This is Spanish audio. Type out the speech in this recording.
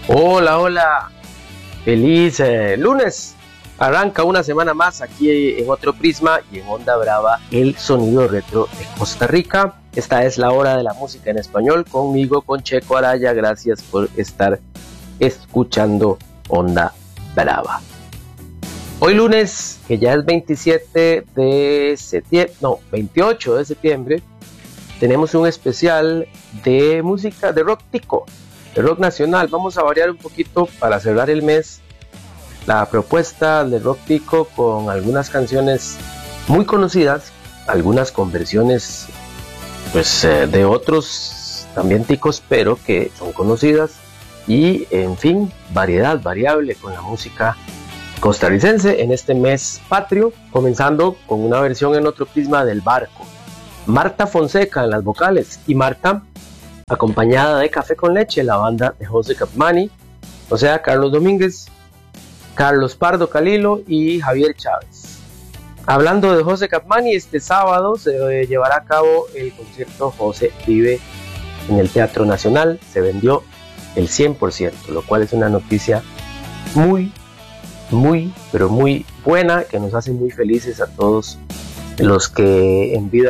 Hola, hola, feliz lunes. Arranca una semana más aquí en otro Prisma y en Onda Brava, el sonido retro de Costa Rica. Esta es la hora de la música en español conmigo, con Checo Araya. Gracias por estar escuchando Onda Brava. Hoy lunes, que ya es 27 de septiembre, no, 28 de septiembre, tenemos un especial de música de rock tico, de rock nacional. Vamos a variar un poquito para cerrar el mes la propuesta de rock tico con algunas canciones muy conocidas, algunas conversiones pues de otros también ticos, pero que son conocidas, y en fin, variedad variable con la música costarricense en este mes patrio, comenzando con una versión en otro Prisma del Barco. Marta Fonseca en las vocales, y Marta acompañada de Café con Leche, la banda de José Capmany, o sea, Carlos Domínguez, Carlos Pardo Calilo y Javier Chávez. Hablando de José Capmany, este sábado se llevará a cabo el concierto José Vive en el Teatro Nacional. Se vendió el 100%, lo cual es una noticia muy pero muy buena, que nos hace muy felices a todos los que en vida